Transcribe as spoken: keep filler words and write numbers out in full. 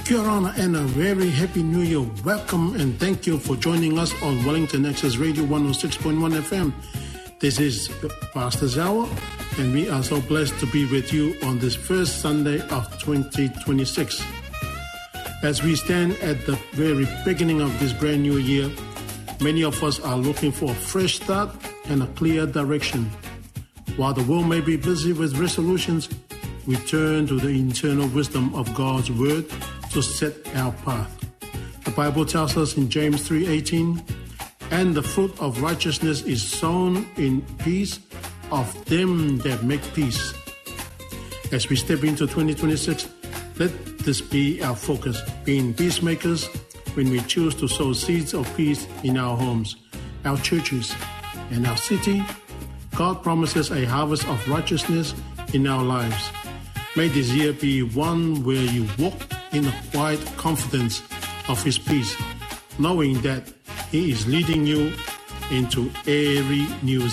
Kia ora and a very happy new year. Welcome and thank you for joining us on Wellington Access Radio one oh six point one F M. This is Pastor's Hour, and we are so blessed to be with you on this first Sunday of twenty twenty-six. As we stand at the very beginning of this brand new year, many of us are looking for a fresh start and a clear direction. While the world may be busy with resolutions, we turn to the internal wisdom of God's Word to set our path. The Bible tells us in James three eighteen, "And the fruit of righteousness is sown in peace of them that make peace." As we step into twenty twenty-six, let this be our focus, being peacemakers when we choose to sow seeds of peace in our homes, our churches, and our city. God promises a harvest of righteousness in our lives. May this year be one where you walk in the quiet confidence of His peace, knowing that He is leading you into every new